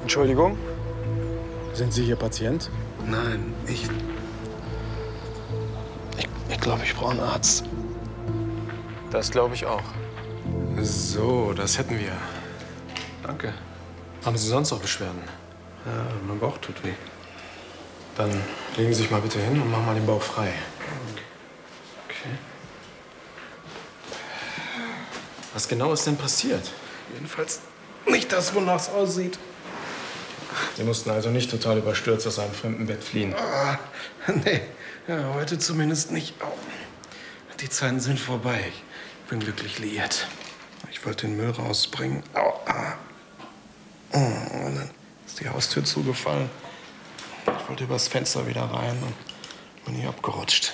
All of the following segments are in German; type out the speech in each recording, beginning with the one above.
Entschuldigung? Sind Sie hier Patient? Nein, ich glaube, ich brauche einen Arzt. Das glaube ich auch. So, das hätten wir. Danke. Haben Sie sonst noch Beschwerden? Ja, mein Bauch tut weh. Dann legen Sie sich mal bitte hin und machen mal den Bauch frei. Okay. Was genau ist denn passiert? Jedenfalls nicht das, wonach es aussieht. Sie mussten also nicht total überstürzt aus einem fremden Bett fliehen? Ah, nee, ja, heute zumindest nicht. Oh. Die Zeiten sind vorbei. Ich bin glücklich liiert. Ich wollte den Müll rausbringen. Au, ah. Und dann ist die Haustür zugefallen. Ich wollte übers Fenster wieder rein und bin hier abgerutscht.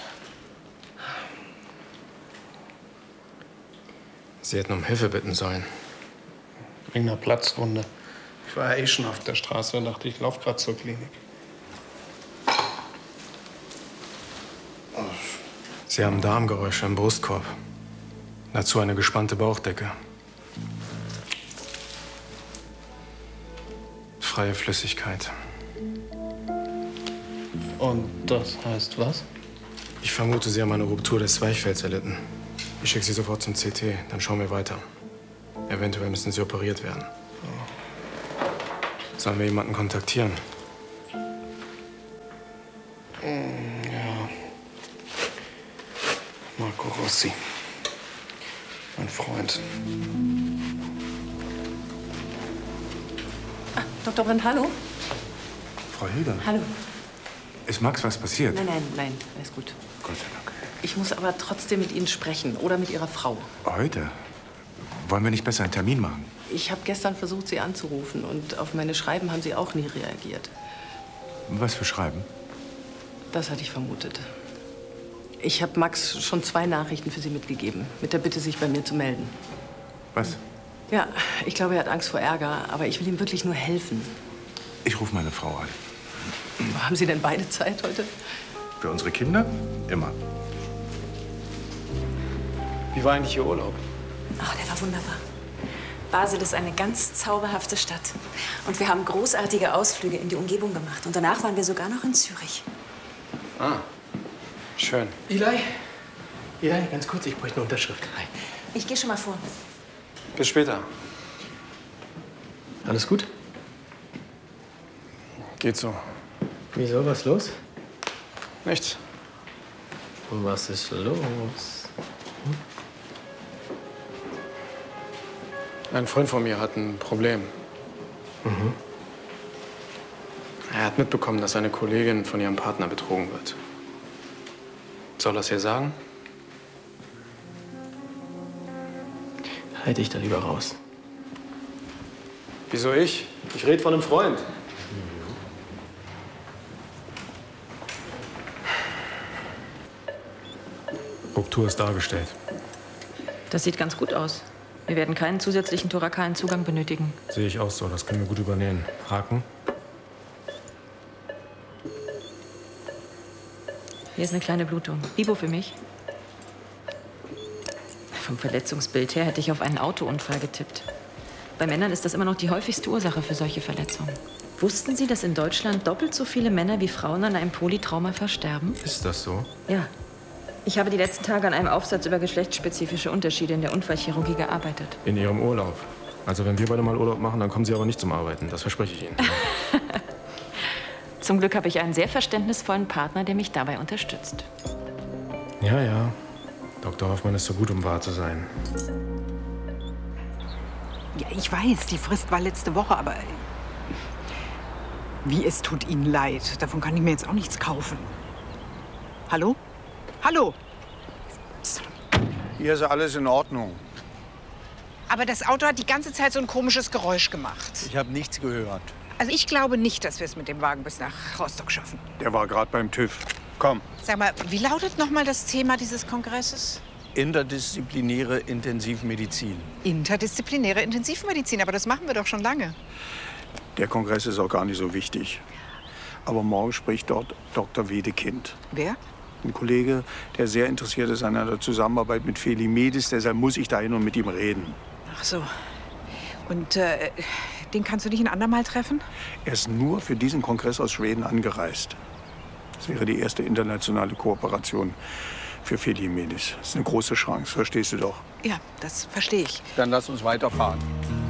Sie hätten um Hilfe bitten sollen. Wegen einer Platzwunde. Ich war ja eh schon auf der Straße und dachte, ich laufe gerade zur Klinik. Sie haben Darmgeräusche im Brustkorb. Dazu eine gespannte Bauchdecke. Freie Flüssigkeit. Und das heißt was? Ich vermute, Sie haben eine Ruptur des Zwerchfells erlitten. Ich schicke Sie sofort zum CT, dann schauen wir weiter. Eventuell müssen Sie operiert werden. Sollen wir jemanden kontaktieren? Ja. Marco Rossi. Mein Freund. Ah, Dr. Brandt, hallo. Frau Hilger. Hallo. Ist Max was passiert? Nein, alles gut. Gott sei Dank. Ich muss aber trotzdem mit Ihnen sprechen oder mit Ihrer Frau. Heute? Wollen wir nicht besser einen Termin machen? Ich habe gestern versucht, Sie anzurufen und auf meine Schreiben haben Sie auch nie reagiert. Was für Schreiben? Das hatte ich vermutet. Ich habe Max schon 2 Nachrichten für Sie mitgegeben, mit der Bitte, sich bei mir zu melden. Was? Ja, ich glaube, er hat Angst vor Ärger, aber ich will ihm wirklich nur helfen. Ich rufe meine Frau an. Haben Sie denn beide Zeit heute? Für unsere Kinder? Immer. Wie war eigentlich Ihr Urlaub? Ach, der war wunderbar. Basel ist eine ganz zauberhafte Stadt. Und wir haben großartige Ausflüge in die Umgebung gemacht. Und danach waren wir sogar noch in Zürich. Ah, schön. Eli, ganz kurz, ich bräuchte eine Unterschrift. Hi. Ich gehe schon mal vor. Bis später. Alles gut? Geht so. Wieso, was los? Nichts. Was ist los? Ein Freund von mir hat ein Problem. Er hat mitbekommen, dass eine Kollegin von ihrem Partner betrogen wird. Soll er es ihr sagen? Halt dich da lieber raus. Wieso ich? Ich rede von einem Freund. Ruptur ist dargestellt. Das sieht ganz gut aus. Wir werden keinen zusätzlichen thorakalen Zugang benötigen. Sehe ich auch so. Das können wir gut übernehmen. Haken. Hier ist eine kleine Blutung. Ibo für mich. Vom Verletzungsbild her hätte ich auf einen Autounfall getippt. Bei Männern ist das immer noch die häufigste Ursache für solche Verletzungen. Wussten Sie, dass in Deutschland doppelt so viele Männer wie Frauen an einem Polytrauma versterben? Ist das so? Ja. Ich habe die letzten Tage an einem Aufsatz über geschlechtsspezifische Unterschiede in der Unfallchirurgie gearbeitet. In Ihrem Urlaub. Also wenn wir beide mal Urlaub machen, dann kommen Sie aber nicht zum Arbeiten. Das verspreche ich Ihnen. Zum Glück habe ich einen sehr verständnisvollen Partner, der mich dabei unterstützt. Ja, ja. Dr. Hoffmann ist so gut, um wahr zu sein. Ja, ich weiß, die Frist war letzte Woche, aber wie es tut Ihnen leid. Davon kann ich mir jetzt auch nichts kaufen. Hallo? Hallo? Hier ist alles in Ordnung. Aber das Auto hat die ganze Zeit so ein komisches Geräusch gemacht. Ich habe nichts gehört. Also ich glaube nicht, dass wir es mit dem Wagen bis nach Rostock schaffen. Der war gerade beim TÜV. Komm. Sag mal, wie lautet noch mal das Thema dieses Kongresses? Interdisziplinäre Intensivmedizin. Interdisziplinäre Intensivmedizin, aber das machen wir doch schon lange. Der Kongress ist auch gar nicht so wichtig. Aber morgen spricht dort Dr. Wedekind. Wer? Ein Kollege, der sehr interessiert ist an einer Zusammenarbeit mit Feli Medis. Deshalb muss ich dahin und mit ihm reden. Ach so. Und Den kannst du dich ein andermal treffen? Er ist nur für diesen Kongress aus Schweden angereist. Das wäre die erste internationale Kooperation für Felimedes. Das ist eine große Chance, verstehst du doch? Ja, das verstehe ich. Dann lass uns weiterfahren.